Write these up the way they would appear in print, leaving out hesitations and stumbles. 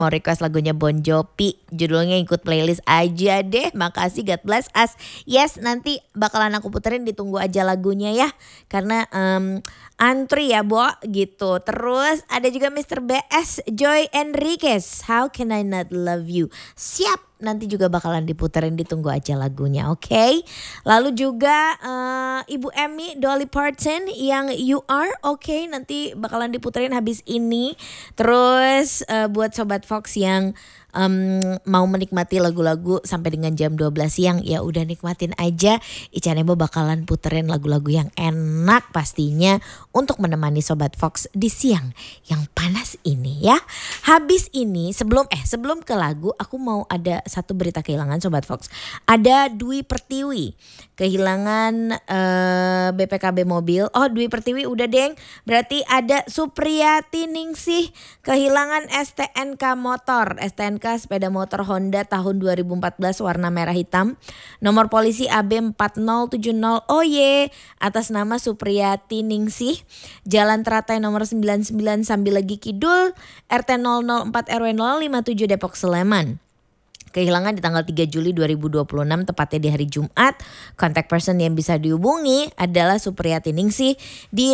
Mau request lagunya Bon Jovi, judulnya ikut playlist aja deh. Makasih, God bless us. Yes, nanti bakalan aku puterin, ditunggu aja lagunya ya. Karena antri ya Bo gitu. Terus ada juga Mr. BS Joy Enriquez, How Can I Not Love You. Siap, nanti juga bakalan diputerin, ditunggu aja lagunya, oke? Lalu juga Ibu Emmy Dolly Parton yang You Are, oke, nanti bakalan diputerin habis ini. Terus buat Sobat Fox yang mau menikmati lagu-lagu sampai dengan jam 12 siang, ya udah nikmatin aja. Ica Nebo bakalan puterin lagu-lagu yang enak pastinya untuk menemani Sobat Fox di siang yang panas ini ya. Habis ini sebelum ke lagu, aku mau ada satu berita kehilangan Sobat Fox. Ada Dwi Pertiwi kehilangan BPKB mobil. Oh, Dwi Pertiwi udah deng. Berarti ada Supriyati Ningsih kehilangan STNK motor. STNK sepeda motor Honda tahun 2014 warna merah hitam. Nomor polisi AB 4070 OY atas nama Supriyati Ningsih. Jalan Teratai nomor 99 Sambilegi Kidul, RT 004 RW 057 Depok Sleman. Kehilangan di tanggal 3 Juli 2026 tepatnya di hari Jumat. Contact person yang bisa dihubungi adalah Supriyati Ningsih di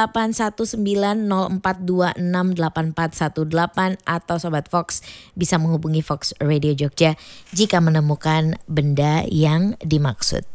0819426818 atau Sobat Fox bisa menghubungi Fox Radio Jogja jika menemukan benda yang dimaksud.